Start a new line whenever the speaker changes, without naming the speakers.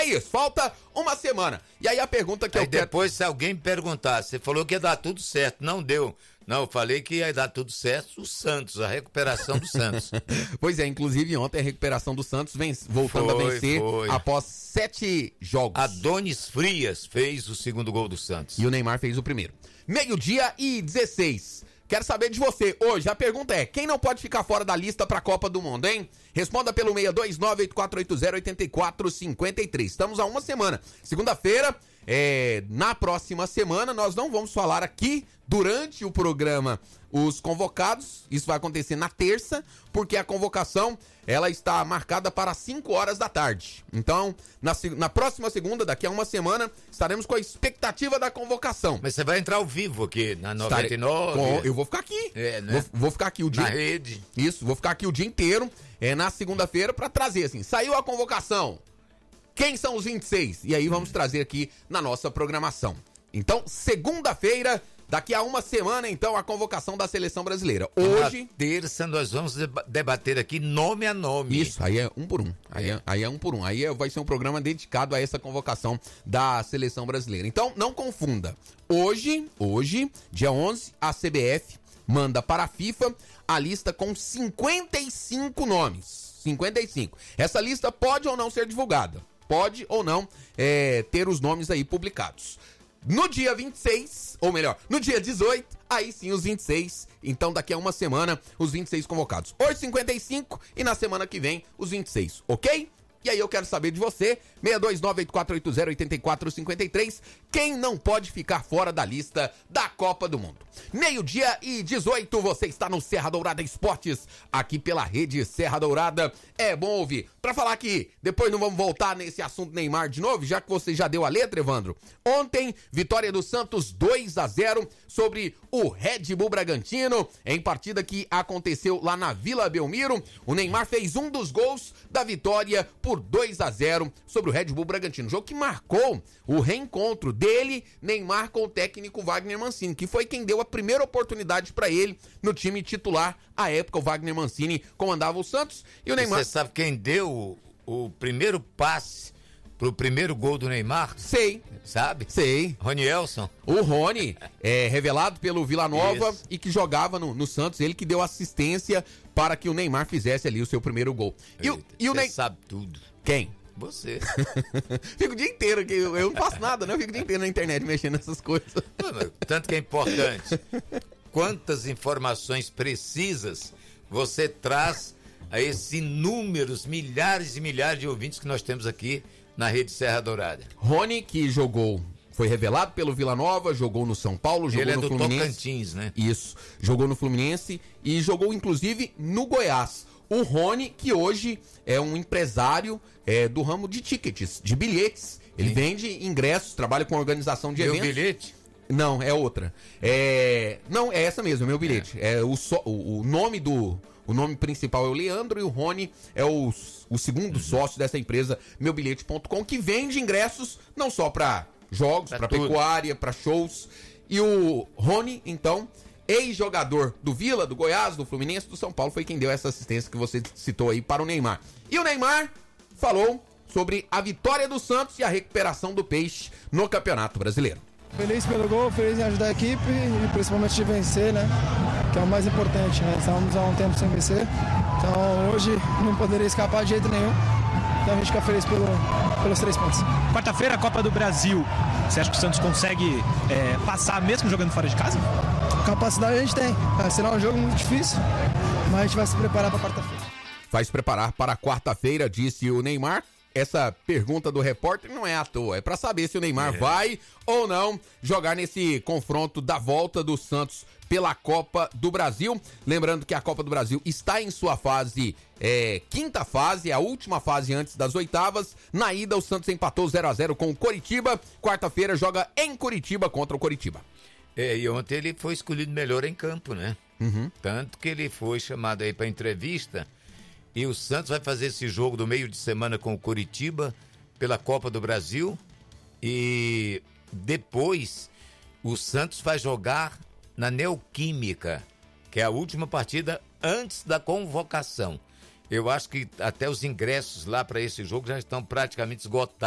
isso, falta uma semana. E aí a pergunta que
aí
eu quero...
depois, se alguém me perguntar, você falou que ia dar tudo certo, não deu. Não, eu falei que ia dar tudo certo o Santos, a recuperação do Santos.
Pois é, inclusive ontem a recuperação do Santos voltando a vencer após 7 jogos.
Adonis Frias fez o segundo gol do Santos.
E o Neymar fez o primeiro. 12:16. Quero saber de você hoje. A pergunta é: quem não pode ficar fora da lista para a Copa do Mundo, hein? Responda pelo 629-8480-8453. Estamos há uma semana. Segunda-feira, na próxima semana, nós não vamos falar aqui durante o programa os convocados. Isso vai acontecer na terça, porque a convocação ela está marcada para 5 horas da tarde. Então, na próxima segunda, daqui a uma semana, estaremos com a expectativa da convocação.
Mas você vai entrar ao vivo aqui na 99?
Eu vou ficar aqui.
Né?
Vou ficar aqui o dia...
Na rede.
Isso, vou ficar aqui o dia inteiro, na segunda-feira, para trazer, assim, saiu a convocação. Quem são os 26? E aí vamos trazer aqui na nossa programação. Então, segunda-feira, daqui a uma semana, então, a convocação da Seleção Brasileira. Hoje...
Na terça nós vamos debater aqui nome a nome.
Isso, aí é um por um. Aí é um por um. Aí vai ser um programa dedicado a essa convocação da Seleção Brasileira. Então, não confunda. Hoje, dia 11, a CBF manda para a FIFA a lista com 55 nomes. 55. Essa lista pode ou não ser divulgada. Pode ou não ter os nomes aí publicados. No dia 26, ou melhor, no dia 18, aí sim os 26. Então daqui a uma semana, os 26 convocados. Hoje 55 e na semana que vem os 26, ok? E aí eu quero saber de você, 629-8480-8453, quem não pode ficar fora da lista da Copa do Mundo. 12:18, você está no Serra Dourada Esportes, aqui pela rede Serra Dourada. É bom ouvir. Pra falar que depois não vamos voltar nesse assunto Neymar de novo, já que você já deu a letra, Evandro. Ontem, vitória do Santos 2-0 sobre o Red Bull Bragantino, em partida que aconteceu lá na Vila Belmiro. O Neymar fez um dos gols da vitória por 2-0 sobre o Red Bull Bragantino. Jogo que marcou o reencontro dele, Neymar, com o técnico Wagner Mancini, que foi quem deu a primeira oportunidade pra ele no time titular. À época, o Wagner Mancini comandava o Santos e o Neymar...
Você sabe quem deu o primeiro passe pro primeiro gol do Neymar?
Sei.
Sabe?
Sei.
Ronielson.
O Rony, revelado pelo Vila Nova.
Isso.
E que jogava no Santos, ele que deu assistência para que o Neymar fizesse ali o seu primeiro gol. E o
Você sabe tudo.
Quem?
Você.
Fico o dia inteiro, que eu não faço nada, né? Eu fico o dia inteiro na internet mexendo nessas coisas.
Tanto que é importante. Quantas informações precisas você traz a esses inúmeros, milhares e milhares de ouvintes que nós temos aqui na rede Serra Dourada.
Rony, que foi revelado pelo Vila Nova, jogou no São Paulo, jogou no Fluminense.
Ele é do Tocantins, né?
Isso, jogou no Fluminense e jogou inclusive no Goiás. O Rony, que hoje é um empresário do ramo de tickets, de bilhetes. Ele vende ingressos, trabalha com organização de eventos.
Meu bilhete?
Não, é outra. Não, é essa mesmo, é meu bilhete. O nome principal é o Leandro e o Rony é o segundo sócio dessa empresa, meubilhete.com, que vende ingressos não só para jogos, para pecuária, para shows. E o Rony, então, ex-jogador do Vila, do Goiás, do Fluminense, do São Paulo, foi quem deu essa assistência que você citou aí para o Neymar. E o Neymar falou sobre a vitória do Santos e a recuperação do Peixe no Campeonato Brasileiro.
Feliz pelo gol, feliz em ajudar a equipe e principalmente de vencer, né? Que é o mais importante, né? Estávamos há um tempo sem vencer, então hoje não poderia escapar de jeito nenhum. Então a gente fica feliz pelos 3 pontos.
Quarta-feira, Copa do Brasil. Você acha que o Santos consegue passar mesmo jogando fora de casa?
Capacidade a gente tem. Será um jogo muito difícil, mas a gente vai se preparar para quarta-feira.
Vai se preparar para quarta-feira, disse o Neymar. Essa pergunta do repórter não é à toa, é para saber se o Neymar vai ou não jogar nesse confronto da volta do Santos pela Copa do Brasil. Lembrando que a Copa do Brasil está em sua quinta fase, a última fase antes das oitavas. Na ida, o Santos empatou 0-0 com o Coritiba. Quarta-feira joga em Curitiba contra o Coritiba.
E ontem ele foi escolhido melhor em campo, né? Tanto que ele foi chamado aí para entrevista. E o Santos vai fazer esse jogo do meio de semana com o Coritiba pela Copa do Brasil. E depois o Santos vai jogar na Neoquímica, que é a última partida antes da convocação. Eu acho que até os ingressos lá para esse jogo já estão praticamente esgotados.